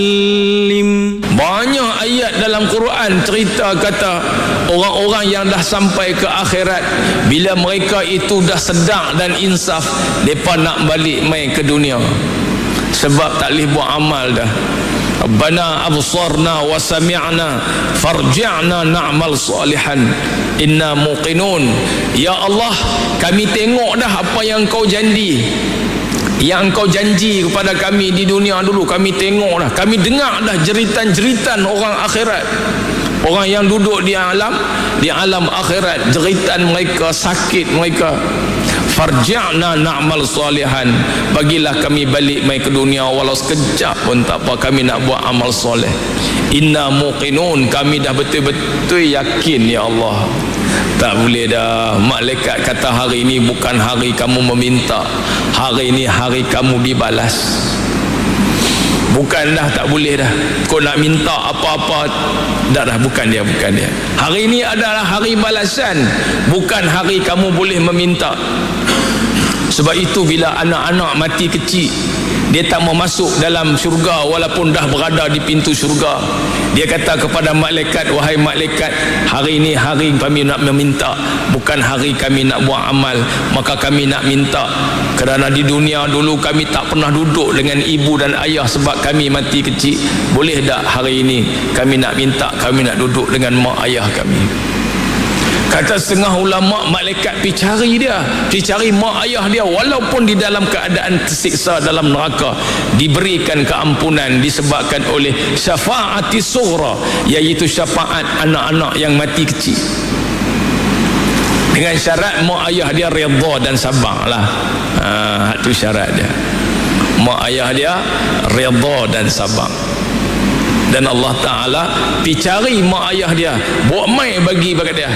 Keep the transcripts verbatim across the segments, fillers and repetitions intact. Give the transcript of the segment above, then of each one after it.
Banyak ayat dalam Quran cerita kata orang-orang yang dah sampai ke akhirat, bila mereka itu dah sedar dan insaf, mereka nak balik main ke dunia sebab tak boleh buat amal dah. Rabbana absarna wa sami'na farji'na na'mal salihan inna muqinun. Ya Allah, kami tengok dah apa yang kau janji, yang kau janji kepada kami di dunia dulu. Kami tengok dah, kami dengar dah jeritan-jeritan orang akhirat, orang yang duduk di alam di alam akhirat, jeritan mereka, sakit mereka. Farji'na na'mal salihan, bagilah kami balik mai ke dunia walau sekejap pun tak apa, kami nak buat amal soleh. Inna muqinun, kami dah betul-betul yakin ya Allah. Tak boleh dah. Malaikat kata hari ini bukan hari kamu meminta, hari ini hari kamu dibalas. Bukan dah, tak boleh dah kau nak minta apa-apa dah dah, bukan dia, bukan dia. Hari ini adalah hari balasan, bukan hari kamu boleh meminta. Sebab itu bila anak-anak mati kecil, dia tak mau masuk dalam syurga walaupun dah berada di pintu syurga, dia kata kepada malaikat, wahai malaikat, hari ini hari kami nak meminta, bukan hari kami nak buat amal. Maka kami nak minta kerana di dunia dulu kami tak pernah duduk dengan ibu dan ayah sebab kami mati kecil. Boleh tak hari ini kami nak minta, kami nak duduk dengan mak ayah kami. Kata setengah ulama, malaikat pergi cari dia, pergi cari mak ayah dia, walaupun di dalam keadaan tersiksa dalam neraka, diberikan keampunan disebabkan oleh syafaati sughra, iaitu syafaat anak-anak yang mati kecil. Dengan syarat mak ayah dia redha dan sabar lah. Ha, itu syarat dia. Mak ayah dia redha dan sabar. Dan Allah Ta'ala pergi cari mak ayah dia, buat mai bagi bagi dia.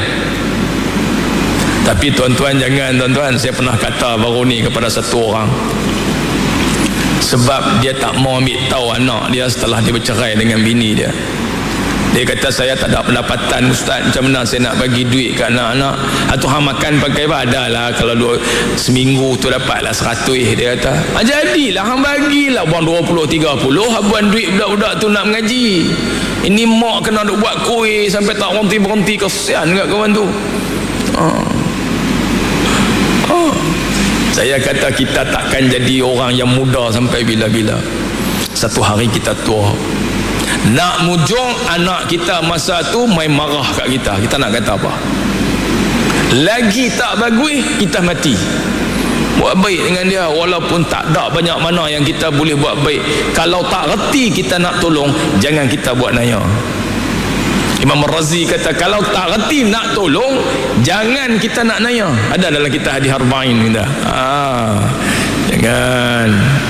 Tapi tuan-tuan jangan, tuan-tuan, saya pernah kata baru ni kepada satu orang, sebab dia tak mau ambil tahu anak dia setelah dia bercerai dengan bini dia. Dia kata, saya tak ada pendapatan Ustaz, macam mana saya nak bagi duit ke anak-anak? Atau hang makan pakai apa? Ada lah, kalau dua, seminggu tu dapatlah seratus. Dia kata, ah, jadilah hang bagilah buang dua puluh tiga puluh, habuan duit budak-budak tu nak mengaji. Ini mak kena duk buat kuih sampai tak berhenti-berhenti, kesian kat kawan tu. Oh. Oh. Saya kata kita takkan jadi orang yang muda sampai bila-bila. Satu hari kita tua. Nak mujung anak kita masa tu main marah kat kita, kita nak kata apa? Lagi tak bagus, kita mati. Buat baik dengan dia, walaupun tak ada banyak mana yang kita boleh buat baik. Kalau tak reti kita nak tolong, jangan kita buat naya. Imam Razi kata, kalau tak reti nak tolong, jangan kita nak naya. Ada dalam kita hadis arba'in kita. Ah, jangan.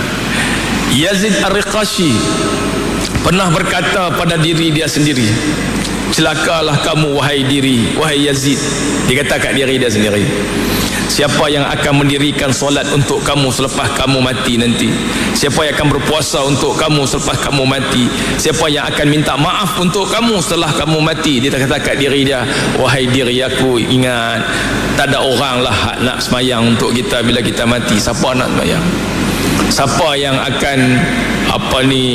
Yazid Ar-Riqashi pernah berkata pada diri dia sendiri, celakalah kamu wahai diri, wahai Yazid. Dia kata kat diri dia sendiri, siapa yang akan mendirikan solat untuk kamu selepas kamu mati nanti? Siapa yang akan berpuasa untuk kamu selepas kamu mati? Siapa yang akan minta maaf untuk kamu setelah kamu mati? Dia kata kat diri dia, wahai diri aku, ingat, tak ada orang lah nak semayang untuk kita bila kita mati. Siapa nak semayang? Siapa yang akan apa ni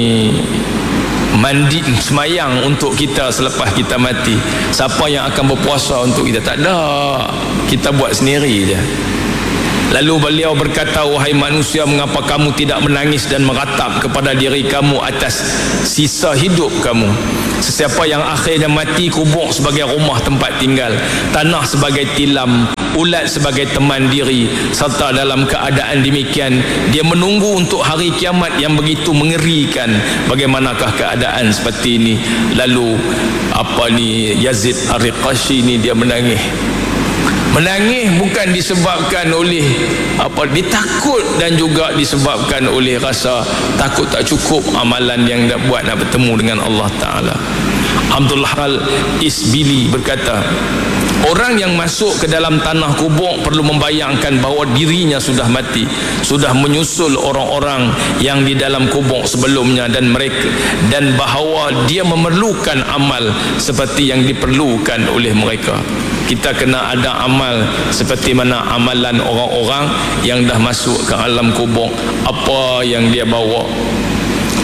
mandi semayang untuk kita selepas kita mati? Siapa yang akan berpuasa untuk kita? Tak ada, kita buat sendiri je. Lalu beliau berkata, wahai manusia, mengapa kamu tidak menangis dan meratap kepada diri kamu atas sisa hidup kamu? Sesiapa yang akhirnya mati, kubur sebagai rumah tempat tinggal, tanah sebagai tilam, ulat sebagai teman diri, serta dalam keadaan demikian dia menunggu untuk hari kiamat yang begitu mengerikan. Bagaimanakah keadaan seperti ini? Lalu apa ni, Yazid Ar-Riqashi ni dia menangis. Menangis bukan disebabkan oleh apa, dia takut, dan juga disebabkan oleh rasa takut tak cukup amalan yang dia buat nak bertemu dengan Allah Ta'ala. Abdul Al-Isbili berkata, orang yang masuk ke dalam tanah kubur perlu membayangkan bahawa dirinya sudah mati, sudah menyusul orang-orang yang di dalam kubur sebelumnya, dan mereka, dan bahawa dia memerlukan amal seperti yang diperlukan oleh mereka. Kita kena ada amal seperti mana amalan orang-orang yang dah masuk ke alam kubur. Apa yang dia bawa,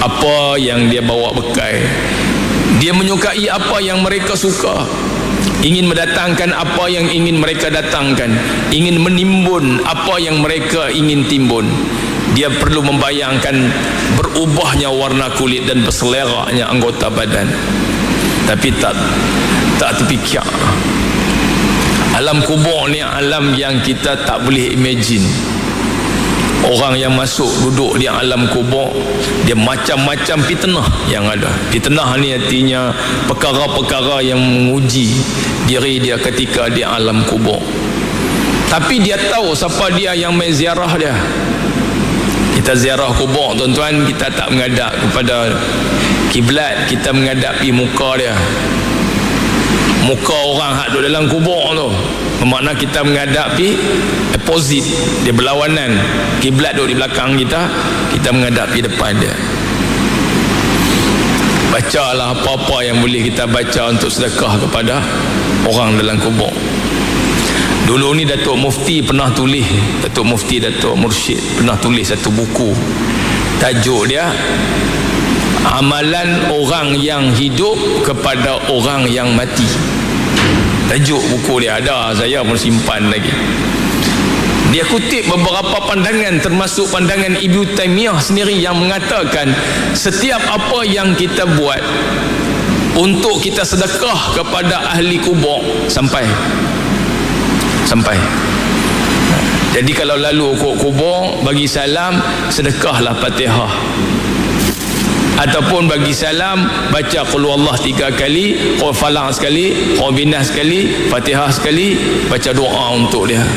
apa yang dia bawa bekal. Dia menyukai apa yang mereka suka, ingin mendatangkan apa yang ingin mereka datangkan, ingin menimbun apa yang mereka ingin timbun. Dia perlu membayangkan berubahnya warna kulit dan berseleraknya anggota badan, tapi tak tak terfikir. Alam kubur ni alam yang kita tak boleh imagine. Orang yang masuk duduk di alam kubur, dia macam-macam fitnah yang ada. Fitnah ni artinya perkara-perkara yang menguji diri dia ketika di alam kubur. Tapi dia tahu siapa dia yang main ziarah dia. Kita ziarah kubur, tuan-tuan, kita tak menghadap kepada kiblat, kita menghadapi muka dia. Muka orang hak duduk dalam kubur tu, bermakna kita menghadapi opposite, dia berlawanan. Kiblat duduk di belakang kita, kita menghadapi depan dia. Bacalah apa-apa yang boleh kita baca untuk sedekah kepada orang dalam kubur. Dulu ni Datuk Mufti pernah tulis, Datuk Mufti Datuk Mursyid pernah tulis satu buku, tajuk dia Amalan Orang Yang Hidup Kepada Orang Yang Mati. Tajuk buku dia ada, saya pun simpan lagi. Dia kutip beberapa pandangan, termasuk pandangan Ibnu Taimiyah sendiri yang mengatakan setiap apa yang kita buat untuk kita sedekah kepada ahli kubur, sampai sampai jadi kalau lalu ke kubur, bagi salam, sedekahlah Fatihah, ataupun bagi salam baca qul huwallah tiga kali, qul falaq sekali, qul binas sekali, Fatihah sekali, baca doa untuk dia.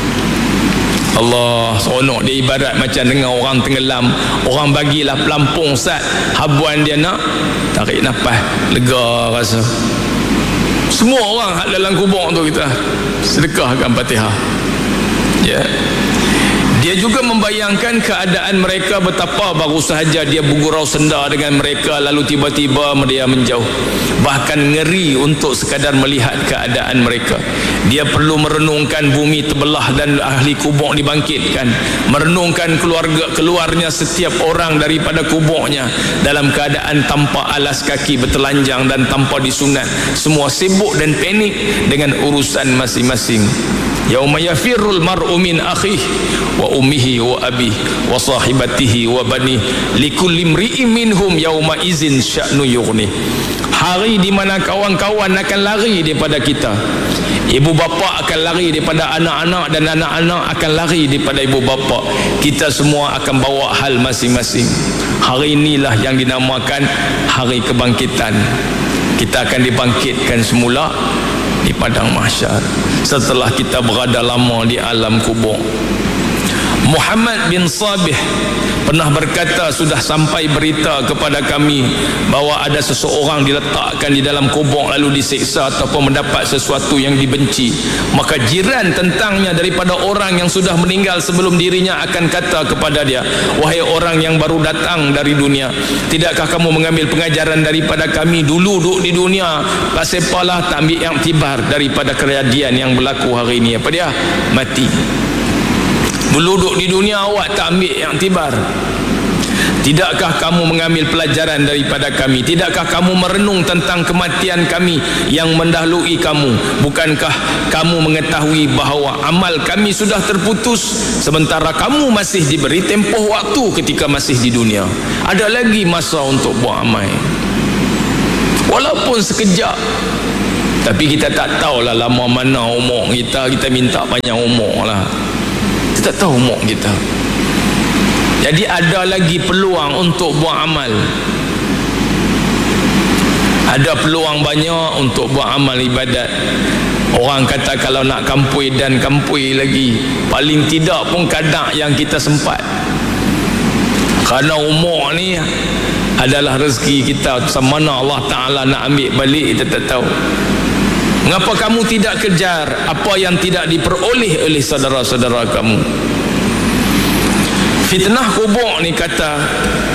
Allah, seronok. Dia ibarat macam dengan orang tenggelam, orang bagilah pelampung sat, habuan dia nak tarik nafas, lega rasa. Semua orang dalam kubur tu kita sedekahkan Fatihah. Ya. Dia juga membayangkan keadaan mereka, betapa baru sahaja dia bergurau senda dengan mereka, lalu tiba-tiba dia menjauh. Bahkan ngeri untuk sekadar melihat keadaan mereka. Dia perlu merenungkan bumi terbelah dan ahli kubur dibangkitkan, merenungkan keluarga keluarnya setiap orang daripada kuburnya dalam keadaan tanpa alas kaki, bertelanjang dan tanpa disunat. Semua sibuk dan panik dengan urusan masing-masing. Yauma yafirrul mar'u min akhihi wa ummihi wa abihi wa sahibatihi wa banihi likulli imri'in minhum yauma izin sya'nu yughni. Hari di mana kawan-kawan akan lari daripada kita, ibu bapa akan lari daripada anak-anak, dan anak-anak akan lari daripada ibu bapa. Kita semua akan bawa hal masing-masing. Hari inilah yang dinamakan hari kebangkitan. Kita akan dibangkitkan semula di padang mahsyar setelah kita berada lama di alam kubur. Muhammad bin Sabih pernah berkata, sudah sampai berita kepada kami bahawa ada seseorang diletakkan di dalam kubur lalu disiksa ataupun mendapat sesuatu yang dibenci. Maka jiran tentangnya daripada orang yang sudah meninggal sebelum dirinya akan kata kepada dia, wahai orang yang baru datang dari dunia, tidakkah kamu mengambil pengajaran daripada kami dulu duduk di dunia? Pasepalah tak ambil yang tibar daripada kejadian yang berlaku hari ini. Apa dia? Mati. Dulu duduk di dunia awak tak ambil yang tibar. Tidakkah kamu mengambil pelajaran daripada kami? Tidakkah kamu merenung tentang kematian kami yang mendahului kamu? Bukankah kamu mengetahui bahawa amal kami sudah terputus sementara kamu masih diberi tempoh waktu ketika masih di dunia? Ada lagi masa untuk buat amal, walaupun sekejap. Tapi kita tak tahulah lama mana umur kita. Kita minta panjang umur lah, kita tak tahu umur kita. Jadi ada lagi peluang untuk buat amal. Ada peluang banyak untuk buat amal ibadat. Orang kata kalau nak kampui dan kampui lagi, paling tidak pun kadang yang kita sempat. Kerana umur ni adalah rezeki kita, semana Allah Ta'ala nak ambil balik kita tak tahu. Mengapa kamu tidak kejar apa yang tidak diperoleh oleh saudara-saudara kamu? Fitnah kubur ni kata,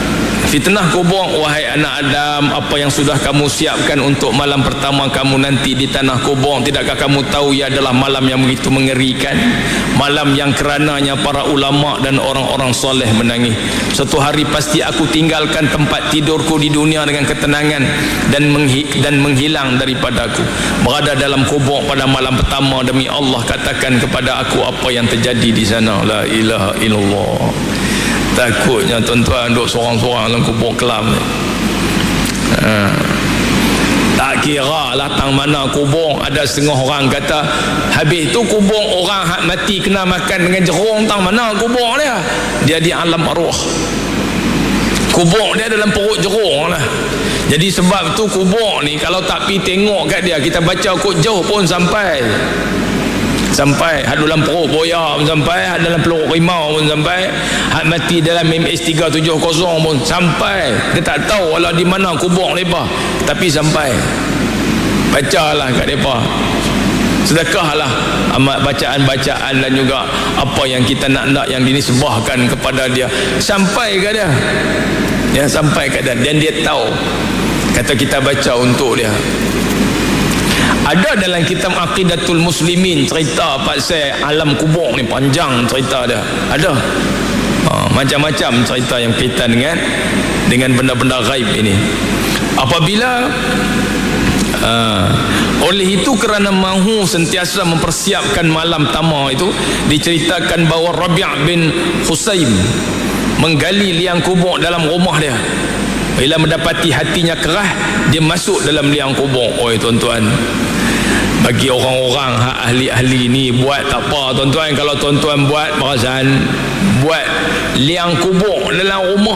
Fitnah kubur, wahai anak Adam, apa yang sudah kamu siapkan untuk malam pertama kamu nanti di tanah kubur, tidakkah kamu tahu ia adalah malam yang begitu mengerikan, malam yang kerananya para ulama dan orang-orang soleh menangis. Suatu hari pasti aku tinggalkan tempat tidurku di dunia dengan ketenangan dan menghi dan menghilang daripadaku, berada dalam kubur pada malam pertama. Demi Allah, katakan kepada aku apa yang terjadi di sana. La ilaha illallah. Takutnya tuan-tuan duduk seorang-seorang dalam kubur kelam ni. Ha. Tak kira lah tang mana kubur. Ada setengah orang kata habis tu kubur orang hak mati kena makan dengan jerung, tang mana kubur dia? Dia di alam arwah. Kubur dia dalam perut jerung lah. Jadi sebab tu kubur ni kalau tak pi tengok kat dia, kita baca kod jauh pun sampai. Sampai hak dalam perut boya pun sampai, hak dalam perut rimau pun sampai, hak mati dalam M S tiga tujuh kosong pun sampai. Dia tak tahu walau di mana kubur mereka, tapi sampai. Bacalah kat mereka, sedekahlah amat bacaan-bacaan dan juga apa yang kita nak-nak yang dinisbahkan kepada dia, sampai ke dia, ya, sampai ke dia, dan dia tahu. Kata kita baca untuk dia. Ada dalam kitab Aqidatul Muslimin cerita pasal alam kubur ni, panjang cerita dia. Ada ha, macam-macam cerita yang kaitan dengan dengan benda-benda gaib ini. Apabila uh, oleh itu kerana mahu sentiasa mempersiapkan malam tama itu, diceritakan bahawa Rabi' bin Husaim menggali liang kubur dalam rumah dia. Bila mendapati hatinya kerah, dia masuk dalam liang kubur. Oi tuan-tuan, bagi orang-orang ahli-ahli ni buat tak apa tuan-tuan. Kalau tuan-tuan buat perasaan buat liang kubur dalam rumah,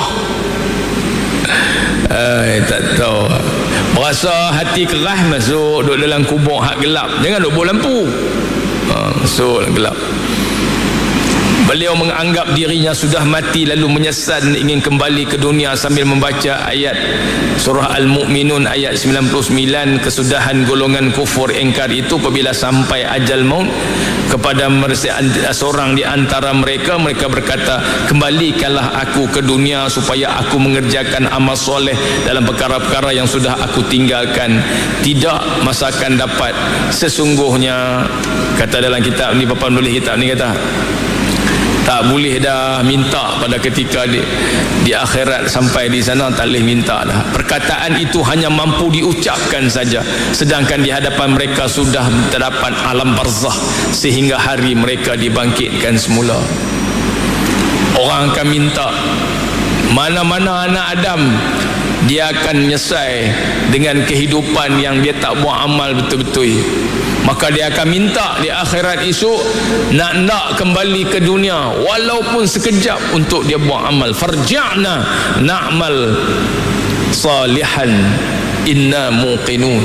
eh, tak tahu, berasa hati kerah, masuk duduk dalam kubur hak gelap. Jangan duduk bawa lampu, ha, masuk gelap. Beliau menganggap dirinya sudah mati lalu menyesal ingin kembali ke dunia sambil membaca ayat surah Al-Mu'minun ayat sembilan puluh sembilan. Kesudahan golongan kufur ingkar itu apabila sampai ajal maut kepada seorang di antara mereka, mereka berkata, kembalikanlah aku ke dunia supaya aku mengerjakan amal soleh dalam perkara-perkara yang sudah aku tinggalkan. Tidak masa akan dapat. Sesungguhnya, kata dalam kitab ni, bapa menulis kitab ni kata, tak boleh dah minta pada ketika di, di akhirat. Sampai di sana tak boleh minta dah. Perkataan itu hanya mampu diucapkan saja, sedangkan di hadapan mereka sudah terdapat alam barzah sehingga hari mereka dibangkitkan semula. Orang akan minta, mana-mana anak Adam, dia akan menyesal dengan kehidupan yang dia tak buat amal betul-betul. Maka dia akan minta di akhirat esok nak-nak kembali ke dunia walaupun sekejap untuk dia buat amal. Farja'na na'mal salihan inna muqinun.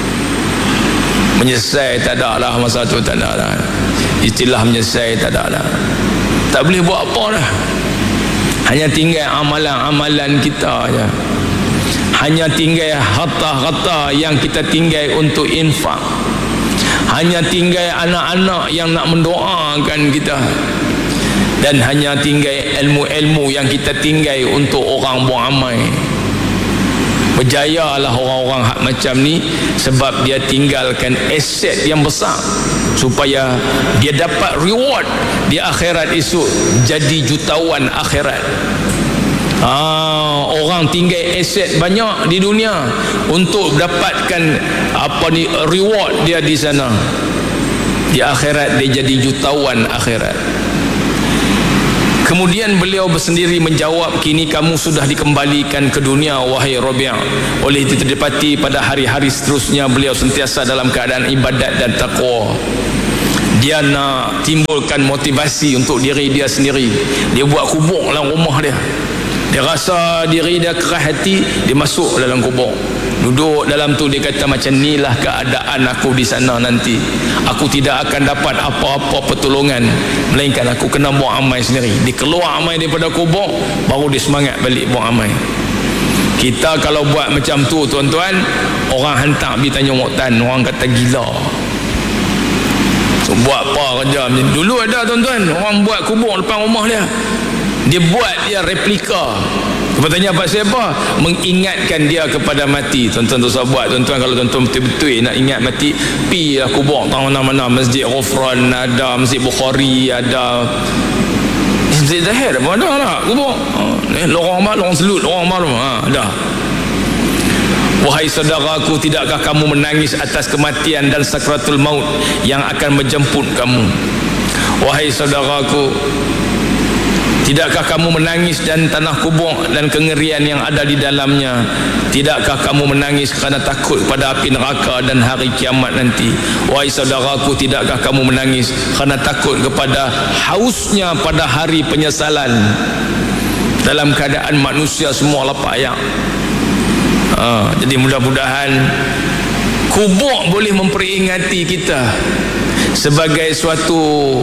Menyesal tak ada lah masa tu, tak ada lah. Istilah menyesal tak ada lah. Tak boleh buat apa dah. Hanya tinggal amalan-amalan kita aja. Hanya tinggal harta-harta yang kita tinggal untuk infak. Hanya tinggal anak-anak yang nak mendoakan kita, dan hanya tinggal ilmu-ilmu yang kita tinggal untuk orang buat amal. Berjayalah orang-orang hak macam ni, sebab dia tinggalkan aset yang besar supaya dia dapat reward di akhirat esok, jadi jutawan akhirat. Ah, orang tinggal aset banyak di dunia untuk dapatkan apa ni reward dia di sana. Di akhirat dia jadi jutawan akhirat. Kemudian beliau bersendiri menjawab, kini kamu sudah dikembalikan ke dunia wahai Rabi'. Oleh itu terdapati pada hari-hari seterusnya beliau sentiasa dalam keadaan ibadat dan taqwa. Dia nak timbulkan motivasi untuk diri dia sendiri. Dia buat kubur dalam rumah dia. Dia rasa diri dia kerah hati, dia masuk dalam kubur. Duduk dalam tu, dia kata macam inilah keadaan aku di sana nanti. Aku tidak akan dapat apa-apa pertolongan, melainkan aku kena buat amal sendiri. Dia keluar amal daripada kubur, baru dia semangat balik buat amal. Kita kalau buat macam tu tuan-tuan, orang hantar pergi Tanjung Mokhtar, orang kata gila. So, buat apa kerja macam dulu ada tuan-tuan, orang buat kubur depan rumah dia. Dia buat dia replika Bertanya pasal apa? Mengingatkan dia kepada mati. Tuan-tuan dosa buat, tuan-tuan kalau tuan-tuan betul-betul nak ingat mati, pi lah kubur tahu mana-mana, Masjid Ghufran ada, Masjid Bukhari ada, Masjid Zahir pun ada lah kubur. Ha, lorong mak, lorong selut, lorong malu, ha, ada. Wahai saudaraku, tidakkah kamu menangis atas kematian dan sakratul maut yang akan menjemput kamu? Wahai saudaraku, tidakkah kamu menangis dan tanah kubur dan kengerian yang ada di dalamnya? Tidakkah kamu menangis kerana takut pada api neraka dan hari kiamat nanti? Wahai saudaraku, tidakkah kamu menangis kerana takut kepada hausnya pada hari penyesalan? Dalam keadaan manusia semua lapar ayak. Ha, jadi mudah-mudahan kubur boleh memperingati kita sebagai suatu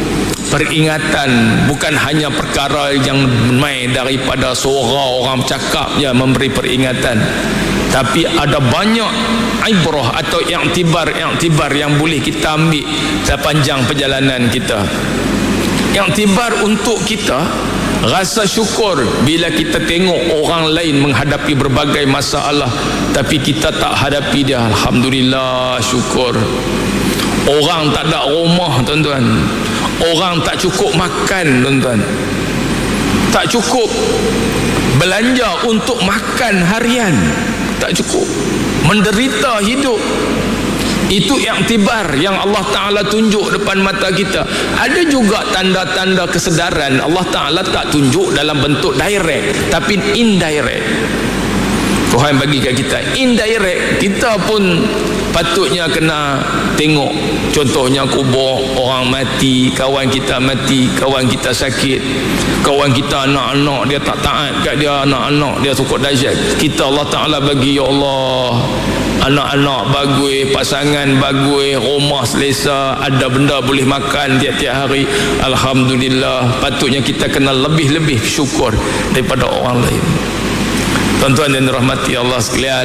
peringatan, bukan hanya perkara yang main daripada suara orang bercakap je memberi peringatan, tapi ada banyak ibrah atau iktibar-iktibar yang boleh kita ambil sepanjang perjalanan kita. Iktibar untuk kita rasa syukur bila kita tengok orang lain menghadapi berbagai masalah tapi kita tak hadapi dia. Alhamdulillah, syukur. Orang tak ada rumah, tuan-tuan. Orang tak cukup makan, tuan-tuan. Tak cukup belanja untuk makan harian, tak cukup. Menderita hidup. Itu iktibar yang Allah Ta'ala tunjuk depan mata kita. Ada juga tanda-tanda kesedaran Allah Ta'ala tak tunjuk dalam bentuk direct, tapi indirect. Tuhan bagi kat kita indirect. Kita pun patutnya kena tengok. Contohnya kubur orang mati, kawan kita mati, kawan kita sakit, kawan kita anak-anak dia tak taat kat dia, anak-anak dia sukut dahsyat. Kita Allah Ta'ala bagi, ya Allah, anak-anak bagus, pasangan bagus, rumah selesa, ada benda boleh makan tiap-tiap hari. Alhamdulillah. Patutnya kita kena lebih-lebih syukur daripada orang lain. Tuan-tuan dan rahmati Allah sekalian,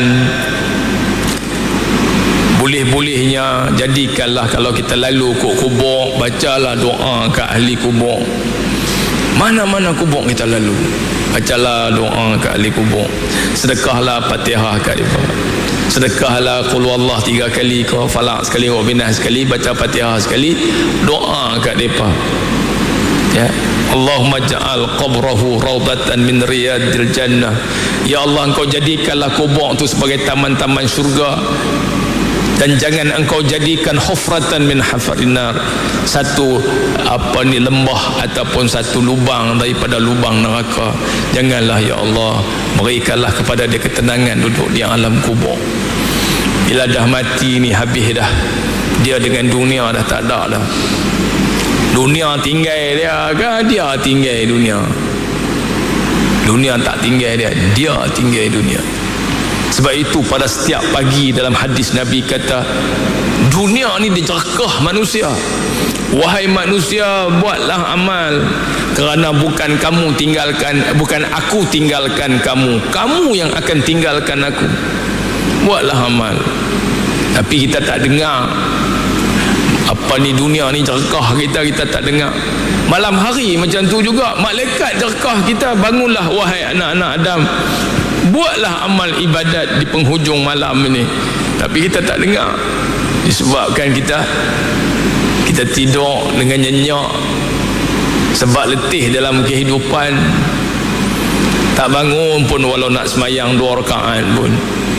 boleh-bolehnya jadikanlah kalau kita lalu ke kubur, bacalah doa ke ahli kubur. Mana-mana kubur kita lalu, bacalah doa ke ahli kubur. Sedekahlah Fatihah kat mereka. Sedekahlah qul huwallah tiga kali, ke falak sekali, wa binas sekali, baca Fatihah sekali, doa kat mereka. Ya, Allahumma ja'al qabrahu raudatan min riyadil jannah. Ya Allah, engkau jadikanlah kubur itu sebagai taman-taman syurga, dan jangan engkau jadikan hufratan min hafarinar, satu apa ni lembah ataupun satu lubang daripada lubang neraka. Janganlah ya Allah, berikanlah kepada dia ketenangan duduk di alam kubur. Bila dah mati ni habis dah, dia dengan dunia dah tak ada dah. Dunia tinggal dia ke? Dia tinggal dunia. Dunia tak tinggal dia, dia tinggal dunia. Sebab itu pada setiap pagi dalam hadis Nabi kata, dunia ni dijerkah manusia. Wahai manusia, buatlah amal, kerana bukan kamu tinggalkan, bukan aku tinggalkan kamu, kamu yang akan tinggalkan aku. Buatlah amal. Tapi kita tak dengar. Apa ni dunia ni jerkah kita, kita tak dengar. Malam hari macam tu juga, malaikat jerkah kita. Bangunlah wahai anak-anak Adam, buatlah amal ibadat di penghujung malam ini. Tapi kita tak dengar. Disebabkan kita kita tidur dengan nyenyak, sebab letih dalam kehidupan. Tak bangun pun walau nak semayang dua rakaat pun.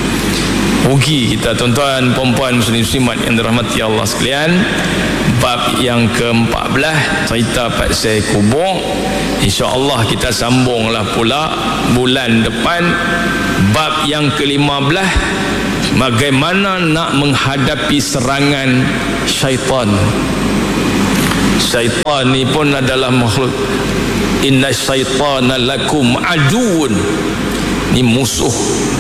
Rugi kita, tuan-tuan, perempuan, muslim muslimat yang dirahmati Allah sekalian. Bab yang ke empat belas, cerita pasal kubur. InsyaAllah kita sambunglah pula bulan depan. Bab yang ke lima belas, bagaimana nak menghadapi serangan syaitan. Syaitan ni pun adalah makhluk. Inna syaitana lakum aduun. Ni musuh.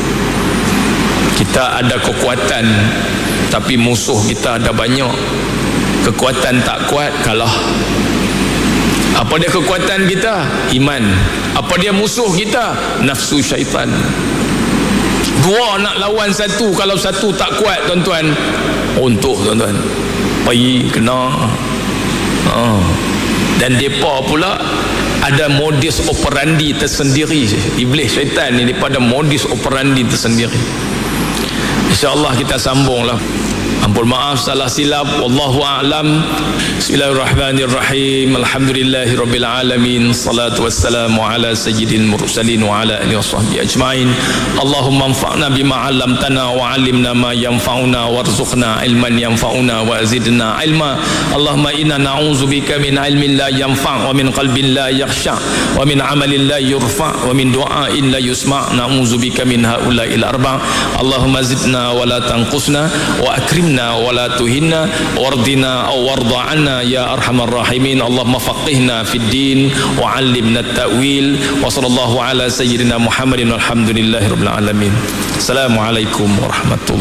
Kita ada kekuatan, tapi musuh kita ada banyak. Kekuatan tak kuat, kalah. Apa dia kekuatan kita? Iman. Apa dia musuh kita? Nafsu syaitan. Dua nak lawan satu, kalau satu tak kuat, tuan-tuan, untuk tuan-tuan pergi kena. Ha. Dan depa pula ada modus operandi tersendiri. Iblis syaitan ni daripada modus operandi tersendiri. InsyaAllah kita sambunglah. Ampun maaf salah silap, wallahu a'lam. Bismillahirrahmanirrahim. Alhamdulillahirabbil alamin. Salatu wassalamu ala sayyidil mursalin wa ala alihi washabbihi ajmain. Allahumma anfa'na bima 'allamtana wa 'allimna ma yanfa'una warzuqna ilman yanfa'una wa zidna ilma. Allahumma inna na'udzubika min ilmin la yanfa' wa min qalbin la yakhsha wa min 'amalin la yurfa' wa min du'ain la yusma'. Na'udzubika min haula'il arba'. Allahumma zidna wa la tanqusna wa akrim ولا تهنا وارضنا أو وارض عنا يا أرحم الراحمين. اللهم فقهنا في الدين وعلمنا التأويل وصلى الله على سيدنا محمد والحمد لله رب العالمين. السلام عليكم ورحمة الله.